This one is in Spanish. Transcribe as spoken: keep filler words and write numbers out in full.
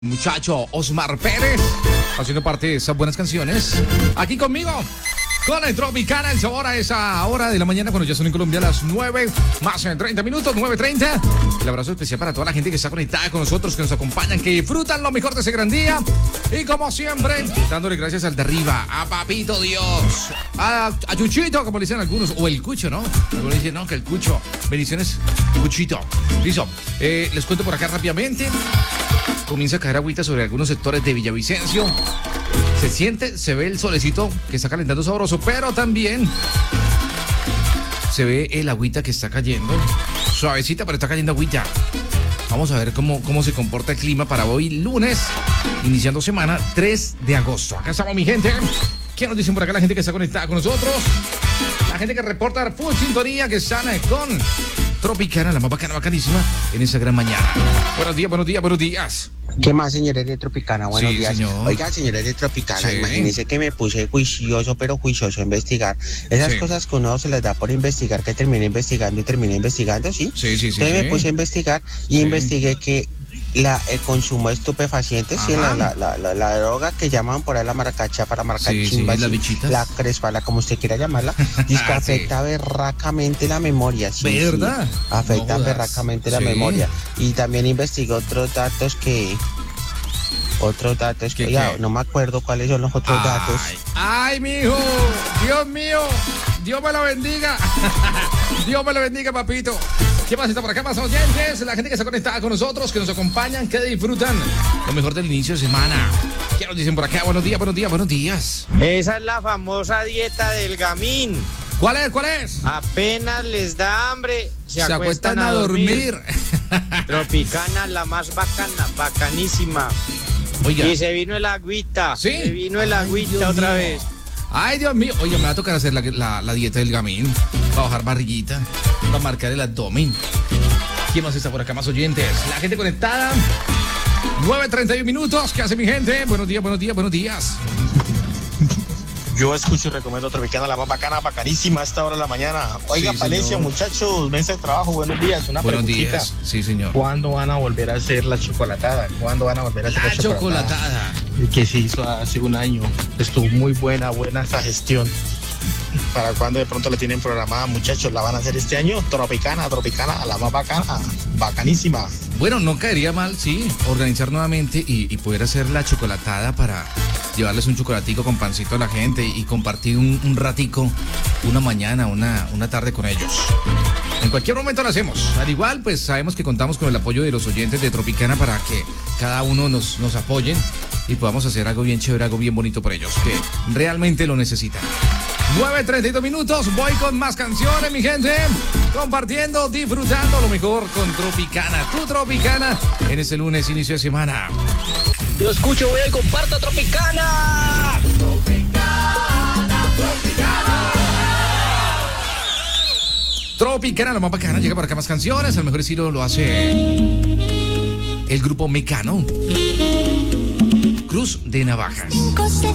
Muchacho Osmar Pérez, haciendo parte de esas buenas canciones. Aquí conmigo, con el Tropicana, el sabor a esa hora de la mañana, cuando ya son en Colombia las nueve, más en treinta minutos, nueve treinta. El abrazo especial para toda la gente que está conectada con nosotros, que nos acompañan, que disfrutan lo mejor de ese gran día. Y como siempre, dándole gracias al de arriba, a Papito Dios, a, a Chuchito, como le dicen algunos, o el Cucho, ¿no? Algunos dicen, no, que el Cucho. Bendiciones, Cuchito. Listo, eh, les cuento por acá rápidamente. Comienza a caer agüita sobre algunos sectores de Villavicencio. Se siente, se ve el solecito que está calentando sabroso, pero también se ve el agüita que está cayendo. Suavecita, pero está cayendo agüita. Vamos a ver cómo, cómo se comporta el clima para hoy, lunes, iniciando semana, tres de agosto. Acá estamos, mi gente. ¿Qué nos dicen por acá la gente que está conectada con nosotros? La gente que reporta full sintonía, que están con Tropicana, la más bacana, bacanísima, en esa gran mañana. Buenos días, buenos días, buenos días. ¿Qué más, señores de Tropicana? Buenos Sí, días. señor. Oiga, señores de Tropicana, Sí. imagínense que me puse juicioso, pero juicioso a investigar. Esas Sí. cosas que uno se les da por investigar, que termina investigando y termina investigando, ¿sí? Sí, sí, sí. Entonces sí. me puse a investigar y Sí. investigué que la, el consumo de estupefacientes, sí, Ajá. la, la, la, la droga que llaman por ahí la maracacha para marcar Sí, sí, chimbas, las sí, bichitas. la crespala, como usted quiera llamarla, dice que Ah, afecta berracamente la memoria. Sí, ¿Verdad? sí, afecta No jodas. berracamente la Sí. memoria. Y también investigué otros datos que... Otros datos ¿Qué, que ya qué? no me acuerdo cuáles son los otros datos. Ay, ay, mijo. Dios mío. Dios me lo bendiga. Dios me lo bendiga, papito. ¿Qué más está por acá, más oyentes? La gente que está conectada con nosotros, que nos acompañan, que disfrutan lo mejor del inicio de semana. ¿Qué nos dicen por acá? Buenos días, buenos días, buenos días. Esa es la famosa dieta del gamín. ¿Cuál es? ¿Cuál es? Apenas les da hambre, se, Se acuestan a dormir. Tropicana, la más bacana, bacanísima. Oiga. Y se vino el agüita. ¿Sí? Se vino el Ay, agüita Dios otra mío. vez. Ay, Dios mío. Oye, me va a tocar hacer la, la, la dieta del gamín. Para bajar barriguita. Para marcar el abdomen. ¿Quién más está por acá, más oyentes? La gente conectada. nueve treinta y uno minutos. ¿Qué hace mi gente? Buenos días, buenos días, buenos días. Yo escucho y recomiendo Tropicana, la más bacana, bacanísima a esta hora de la mañana. Oiga, Sí, Palencia, señor. muchachos, mesa de trabajo, buenos días. Una Buenos preguntita. días. Sí, señor. ¿Cuándo van a volver a hacer la chocolatada? ¿Cuándo van a volver a hacer la, La chocolatada? chocolatada. Que se hizo hace un año. Estuvo muy buena, buena esa gestión. ¿Para cuándo de pronto la tienen programada, muchachos? ¿La van a hacer este año? Tropicana, Tropicana, la más bacana, bacanísima. Bueno, no caería mal, sí, organizar nuevamente y, y poder hacer la chocolatada para llevarles un chocolatico con pancito a la gente y compartir un, un ratico, una mañana, una, una tarde con ellos. En cualquier momento lo hacemos. Al igual, pues sabemos que contamos con el apoyo de los oyentes de Tropicana para que cada uno nos, nos apoyen y podamos hacer algo bien chévere, algo bien bonito por ellos, que realmente lo necesitan. nueve treinta y dos minutos, voy con más canciones, mi gente. Compartiendo, disfrutando lo mejor con Tropicana. Tu Tropicana en este lunes, inicio de semana. Yo escucho, voy y comparto Tropicana. Tropicana, la más bacana, llega para acá más canciones. El mejor estilo lo hace el grupo Mecano. Cruz de Navajas.